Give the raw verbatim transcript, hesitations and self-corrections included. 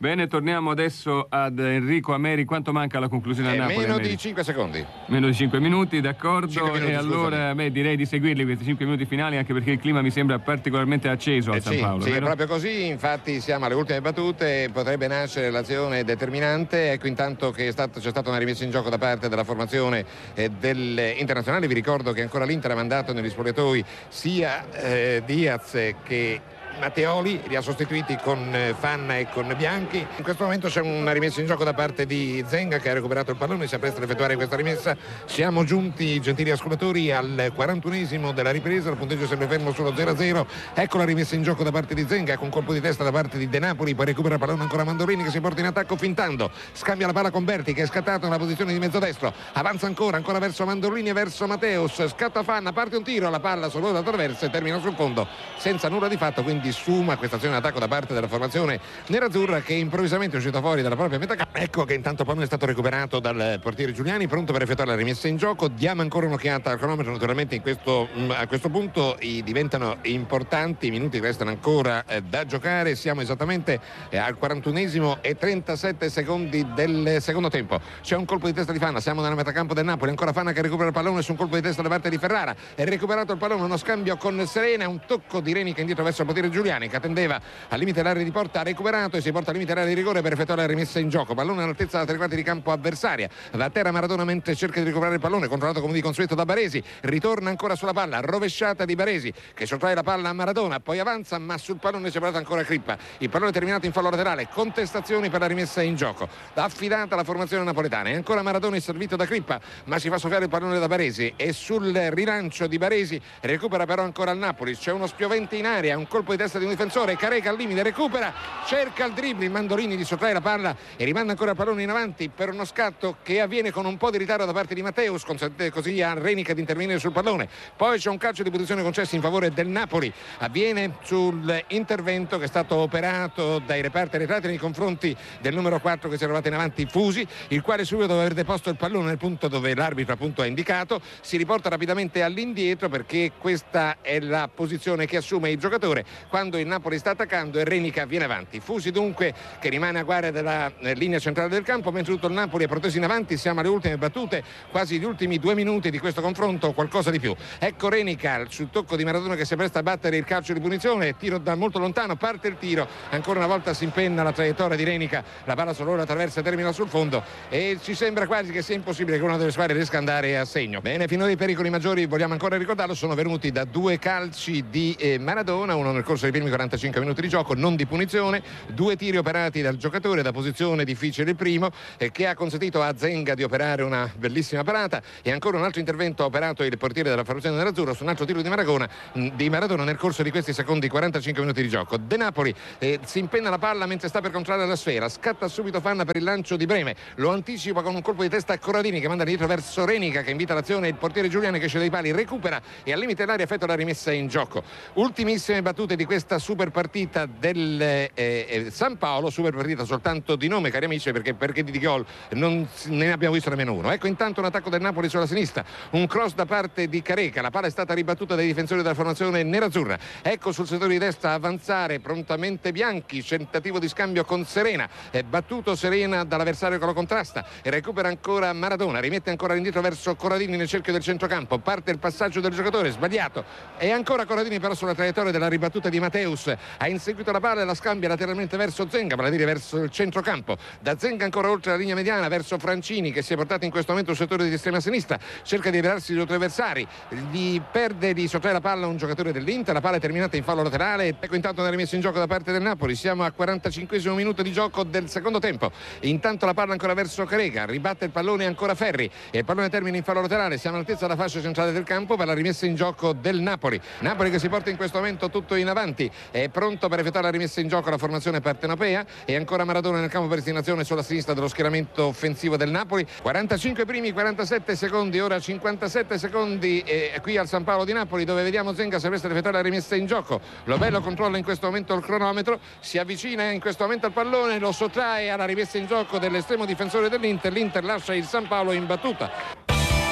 Bene, torniamo adesso ad Enrico Ameri. Quanto manca alla conclusione a Eh, Napoli? meno Ameri? di cinque secondi. Meno di cinque minuti, d'accordo. cinque minuti, e allora scusami. beh, direi di seguirli questi cinque minuti finali, anche perché il clima mi sembra particolarmente acceso a Eh, San sì, Paolo. sì, è vero? proprio così, infatti siamo alle ultime battute, potrebbe nascere l'azione determinante. Ecco, intanto che è stato, c'è stata una rimessa in gioco da parte della formazione eh, dell'Internazionale. Vi ricordo che ancora l'Inter ha mandato negli spogliatoi sia eh, Diaz che Matteoli, li ha sostituiti con eh, Fanna e con Bianchi. In questo momento c'è una rimessa in gioco da parte di Zenga, che ha recuperato il pallone, si appresta ad effettuare questa rimessa. Siamo giunti, gentili ascoltatori, al quarantunesimo della ripresa, il punteggio sembra fermo solo zero a zero. Ecco la rimessa in gioco da parte di Zenga, con colpo di testa da parte di De Napoli, poi recupera il pallone ancora Mandolini, che si porta in attacco fintando, scambia la palla con Berti, che è scattato nella posizione di mezzodestro, avanza ancora, ancora verso Mandolini e verso Matteus, scatta Fanna, parte un tiro, la palla sull'ora traversa e termina sul fondo senza nulla di fatto, quindi sfuma questa azione d'attacco da parte della formazione nerazzurra, che improvvisamente è uscita fuori dalla propria metà campo. Ecco che intanto il pallone è stato recuperato dal portiere Giuliani, pronto per effettuare la rimessa in gioco. Diamo ancora un'occhiata al cronometro, naturalmente in questo, a questo punto i diventano importanti, i minuti restano ancora eh, da giocare. Siamo esattamente eh, al quarantunesimo e trentasette secondi del secondo tempo. C'è un colpo di testa di Fanna, siamo nella metà campo del Napoli, ancora Fanna che recupera il pallone su un colpo di testa da parte di Ferrara, è recuperato il pallone, uno scambio con Serena, un tocco di Renica indietro verso il portiere Giuliani, che attendeva al limite dell'area di porta, ha recuperato e si porta al limite dell'area di rigore per effettuare la rimessa in gioco. Pallone all'altezza della tre quarti di campo avversaria, va a terra Maradona mentre cerca di recuperare il pallone, controllato come di consueto da Baresi, ritorna ancora sulla palla, rovesciata di Baresi che sottrae la palla a Maradona, poi avanza ma sul pallone si è portato ancora Crippa, il pallone è terminato in fallo laterale, contestazioni per la rimessa in gioco affidata alla formazione napoletana, e ancora Maradona è servito da Crippa ma si fa soffiare il pallone da Baresi e sul rilancio di Baresi recupera però ancora il Napoli, c'è uno spiovente in area, un colpo di testa di un difensore, Careca al limite, recupera, cerca il dribbling, Mandolini di sottrae la palla e rimanda ancora il pallone in avanti per uno scatto che avviene con un po' di ritardo da parte di Matteus, consente così a Renica di intervenire sul pallone. Poi c'è un calcio di posizione concesso in favore del Napoli, avviene sull'intervento che è stato operato dai reparti arretrati nei confronti del numero quattro che si è trovato in avanti, Fusi, il quale subito dopo aver deposto il pallone nel punto dove l'arbitro appunto ha indicato si riporta rapidamente all'indietro, perché questa è la posizione che assume il giocatore quando il Napoli sta attaccando e Renica viene avanti. Fusi dunque che rimane a guardia della eh, linea centrale del campo, mentre tutto il Napoli è proteso in avanti. Siamo alle ultime battute, quasi gli ultimi due minuti di questo confronto, qualcosa di più. Ecco Renica sul tocco di Maradona che si presta a battere il calcio di punizione, tiro da molto lontano, parte il tiro, ancora una volta si impenna la traiettoria di Renica, la palla sull'ora attraversa e termina sul fondo e ci sembra quasi che sia impossibile che una delle squadre riesca ad andare a segno. Bene, finora i pericoli maggiori, vogliamo ancora ricordarlo, sono venuti da due calci di eh, Maradona, uno nel corso dei primi quarantacinque minuti di gioco, non di punizione, due tiri operati dal giocatore da posizione difficile il primo, eh, che ha consentito a Zenga di operare una bellissima parata, e ancora un altro intervento operato il portiere della formazione nerazzurra su un altro tiro di Maradona, di Maradona nel corso di questi secondi quarantacinque minuti di gioco. De Napoli eh, si impenna la palla mentre sta per controllare la sfera, scatta subito Fanna per il lancio di Breme, lo anticipa con un colpo di testa a Corradini che manda dietro verso Renica, che invita l'azione, il portiere Giuliani che esce dai pali, recupera e al limite dell'area effettua la rimessa in gioco. Ultimissime battute di questa super partita del eh, eh, San Paolo, super partita soltanto di nome, cari amici, perché, perché di gol non ne abbiamo visto nemmeno uno. Ecco intanto un attacco del Napoli sulla sinistra, un cross da parte di Careca, la palla è stata ribattuta dai difensori della formazione nerazzurra. Ecco sul settore di destra avanzare prontamente Bianchi, tentativo di scambio con Serena, è battuto Serena dall'avversario che lo contrasta e recupera ancora Maradona, rimette ancora all'indietro verso Corradini nel cerchio del centrocampo, parte il passaggio del giocatore sbagliato e ancora Corradini però sulla traiettoria della ribattuta di Matteus ha inseguito la palla e la scambia lateralmente verso Zenga, vale a dire verso il centrocampo, da Zenga ancora oltre la linea mediana verso Francini che si è portato in questo momento sul settore di estrema sinistra, cerca di liberarsi degli altri avversari, gli perde di sottrae la palla a un giocatore dell'Inter, la palla è terminata in fallo laterale. Ecco intanto una rimessa in gioco da parte del Napoli, siamo al quarantacinquesimo minuto di gioco del secondo tempo, intanto la palla ancora verso Careca, ribatte il pallone ancora Ferri e il pallone termina in fallo laterale, siamo all'altezza della fascia centrale del campo per la rimessa in gioco del Napoli. Napoli che si porta in questo momento tutto in avanti, è pronto per effettuare la rimessa in gioco la formazione partenopea e ancora Maradona nel campo per destinazione sulla sinistra dello schieramento offensivo del Napoli. quarantacinque primi, quarantasette secondi, ora cinquantasette secondi eh, qui al San Paolo di Napoli, dove vediamo Zenga si presta ad effettuare la rimessa in gioco. Lobello controlla in questo momento il cronometro, si avvicina in questo momento al pallone, lo sottrae alla rimessa in gioco dell'estremo difensore dell'Inter, l'Inter lascia il San Paolo in battuta.